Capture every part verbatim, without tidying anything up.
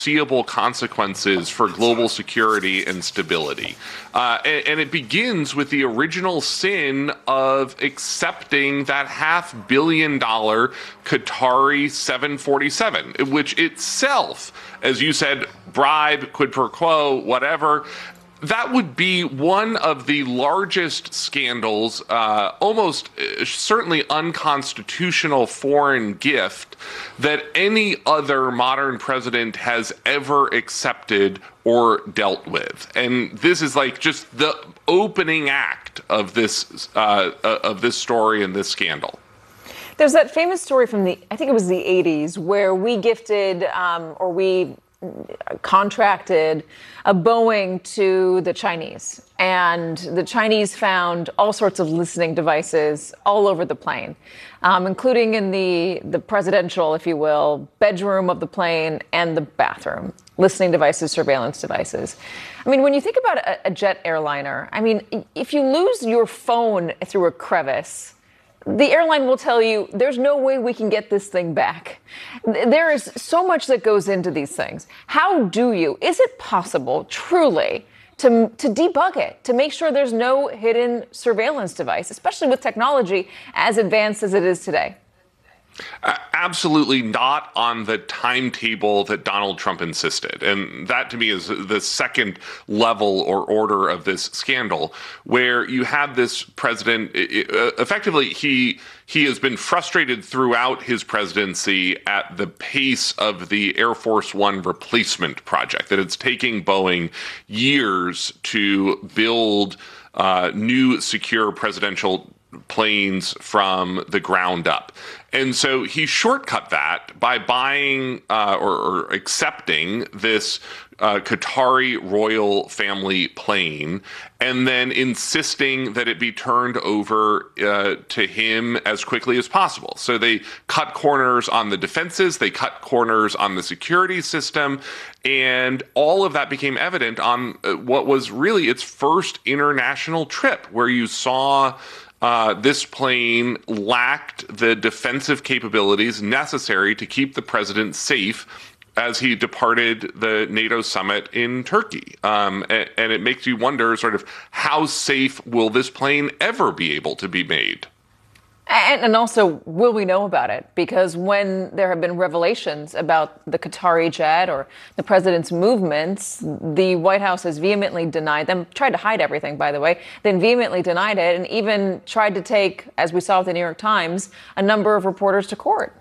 foreseeable consequences for global security and stability. Uh, and, and it begins with the original sin of accepting that half billion dollar Qatari seven forty-seven, which itself, as you said, bribe, quid pro quo, whatever. That would be one of the largest scandals, uh, almost uh, certainly unconstitutional foreign gift that any other modern president has ever accepted or dealt with. And this is like just the opening act of this uh, of this story and this scandal. There's that famous story from the, I think it was the eighties, where we gifted um, or we contracted a Boeing to the Chinese, and the Chinese found all sorts of listening devices all over the plane, um, including in the, the presidential, if you will, bedroom of the plane and the bathroom. Listening devices, surveillance devices. I mean, when you think about a, a jet airliner, I mean, if you lose your phone through a crevice, the airline will tell you there's no way we can get this thing back. There is so much that goes into these things. How do you, is it possible truly to, to debug it, to make sure there's no hidden surveillance device, especially with technology as advanced as it is today? Uh, absolutely not on the timetable that Donald Trump insisted. And that, to me, is the second level or order of this scandal, where you have this president, uh, effectively, he he has been frustrated throughout his presidency at the pace of the Air Force One replacement project, that it's taking Boeing years to build uh, new secure presidential planes from the ground up. And so he shortcut that by buying uh, or, or accepting this uh, Qatari royal family plane, and then insisting that it be turned over uh, to him as quickly as possible. So they cut corners on the defenses, they cut corners on the security system, and all of that became evident on what was really its first international trip, where you saw Uh, this plane lacked the defensive capabilities necessary to keep the president safe as he departed the NATO summit in Turkey. Um, and, and it makes you wonder sort of how safe will this plane ever be able to be made? And, and also, will we know about it? Because when there have been revelations about the Qatari jet or the president's movements, the White House has vehemently denied them, tried to hide everything, by the way, then vehemently denied it, and even tried to take, as we saw with the New York Times, a number of reporters to court.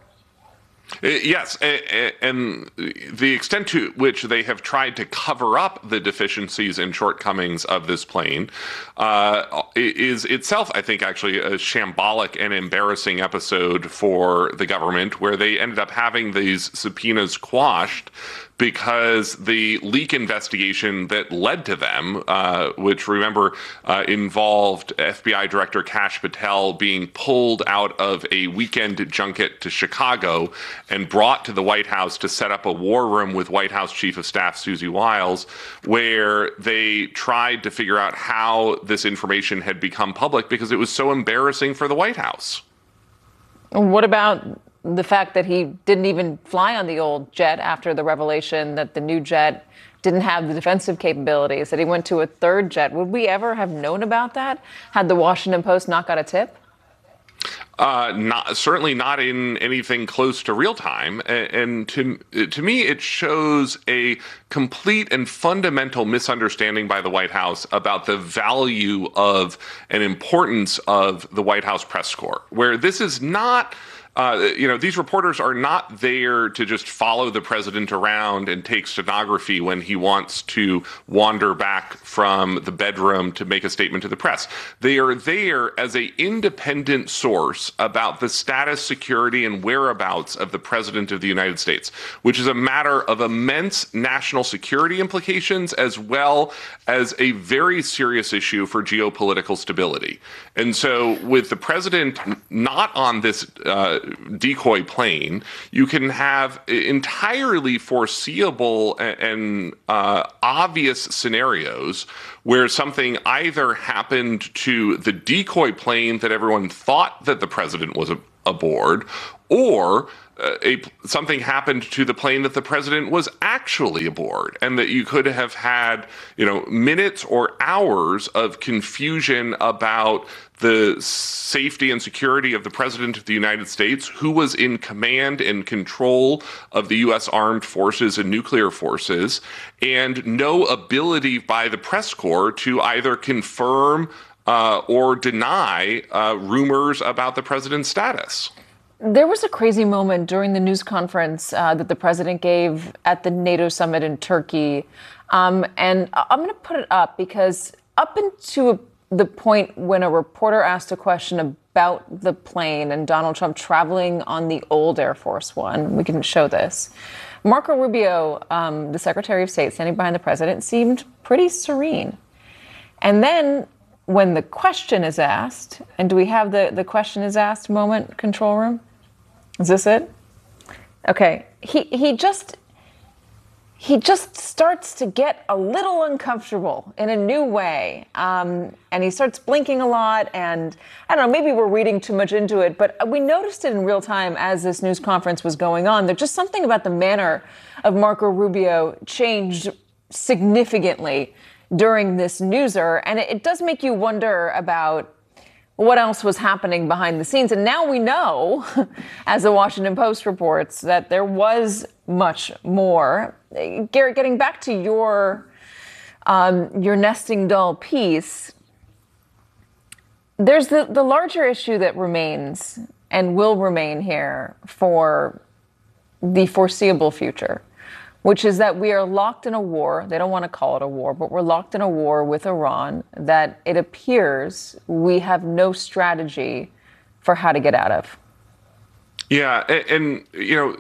Yes, and the extent to which they have tried to cover up the deficiencies and shortcomings of this plane uh, is itself, I think, actually a shambolic and embarrassing episode for the government, where they ended up having these subpoenas quashed because the leak investigation that led to them, uh, which, remember, uh, involved F B I Director Kash Patel being pulled out of a weekend junket to Chicago and brought to the White House to set up a war room with White House Chief of Staff Susie Wiles, where they tried to figure out how this information had become public because it was so embarrassing for the White House. What about the fact that he didn't even fly on the old jet after the revelation that the new jet didn't have the defensive capabilities, that he went to a third jet? Would we ever have known about that had the Washington Post not got a tip? Uh, not certainly not in anything close to real time, and, and to to me, it shows a complete and fundamental misunderstanding by the White House about the value of and importance of the White House press corps, where this is not. Uh, you know, these reporters are not there to just follow the president around and take stenography when he wants to wander back from the bedroom to make a statement to the press. They are there as an independent source about the status, security, and whereabouts of the president of the United States, which is a matter of immense national security implications, as well as a very serious issue for geopolitical stability. And so with the president not on this uh, decoy plane, you can have entirely foreseeable and uh, obvious scenarios where something either happened to the decoy plane that everyone thought that the president was aboard, or uh, a, something happened to the plane that the president was actually aboard, and that you could have had, you know, minutes or hours of confusion about the safety and security of the president of the United States, who was in command and control of the U S armed forces and nuclear forces, and no ability by the press corps to either confirm uh, or deny uh, rumors about the president's status. There was a crazy moment during the news conference uh, that the president gave at the NATO summit in Turkey. Um, and I'm going to put it up because up into the point when a reporter asked a question about the plane and Donald Trump traveling on the old Air Force One, we can show this. Marco Rubio, um, the Secretary of State standing behind the president, seemed pretty serene. And then when the question is asked, and do we have the, the question is asked moment, control room? Is this it? Okay. He he just he just starts to get a little uncomfortable in a new way, um, and he starts blinking a lot. And I don't know, maybe we're reading too much into it, but we noticed it in real time as this news conference was going on. There's just something about the manner of Marco Rubio changed significantly during this newser, and it, it does make you wonder about what else was happening behind the scenes. And now we know, as the Washington Post reports, that there was much more. Garrett, getting back to your um, your nesting doll piece, there's the, the larger issue that remains and will remain here for the foreseeable future, which is that we are locked in a war. They don't want to call it a war, but we're locked in a war with Iran that it appears we have no strategy for how to get out of. Yeah, and, and you know,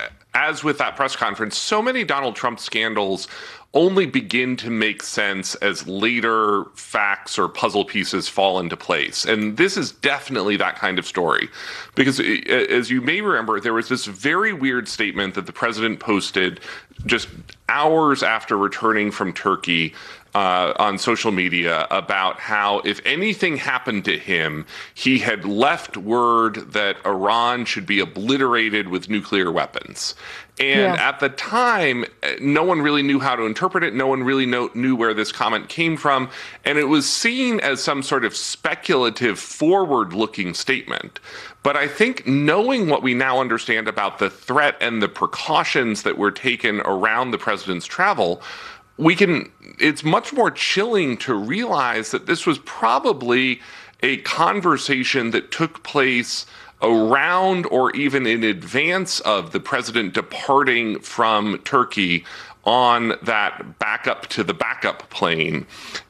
as with that press conference, so many Donald Trump scandals only begin to make sense as later facts or puzzle pieces fall into place. And this is definitely that kind of story. Because as you may remember, there was this very weird statement that the president posted just hours after returning from Turkey uh, on social media about how if anything happened to him, he had left word that Iran should be obliterated with nuclear weapons. And yeah. At the time, no one really knew how to interpret it. No one really know, knew where this comment came from. And it was seen as some sort of speculative, forward-looking statement. But I think knowing what we now understand about the threat and the precautions that were taken around the president's travel, we can, it's much more chilling to realize that this was probably a conversation that took place around or even in advance of the president departing from Turkey on that backup to the backup plane.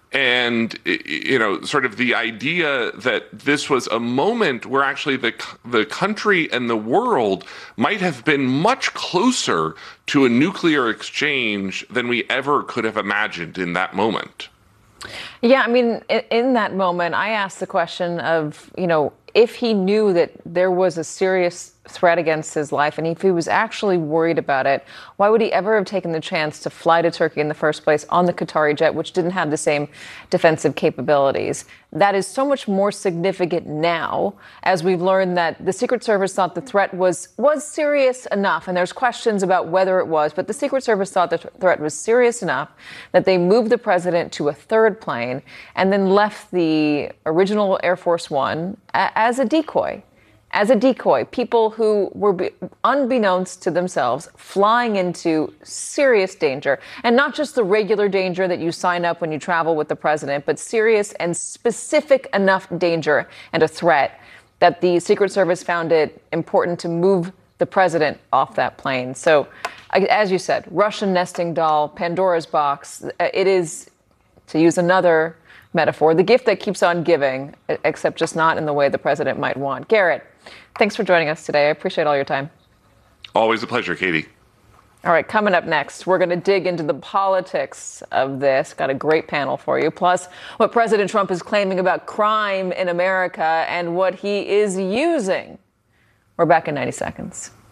And, you know, sort of the idea that this was a moment where actually the the country and the world might have been much closer to a nuclear exchange than we ever could have imagined in that moment. Yeah, I mean, in that moment, I asked the question of, you know, if he knew that there was a serious threat against his life and if he was actually worried about it, why would he ever have taken the chance to fly to Turkey in the first place on the Qatari jet, which didn't have the same defensive capabilities? That is so much more significant now, as we've learned that the Secret Service thought the threat was was serious enough, and there's questions about whether it was, but the Secret Service thought the threat was serious enough that they moved the president to a third plane and then left the original Air Force One as a decoy. As a decoy, people who were, unbeknownst to themselves, flying into serious danger, and not just the regular danger that you sign up when you travel with the president, but serious and specific enough danger and a threat that the Secret Service found it important to move the president off that plane. So, as you said, Russian nesting doll, Pandora's box. It is, to use another metaphor, the gift that keeps on giving, except just not in the way the president might want. Garrett, thanks for joining us today. I appreciate all your time. Always a pleasure, Katie. All right, coming up next, we're going to dig into the politics of this. Got a great panel for you. Plus, what President Trump is claiming about crime in America and what he is using. We're back in ninety seconds.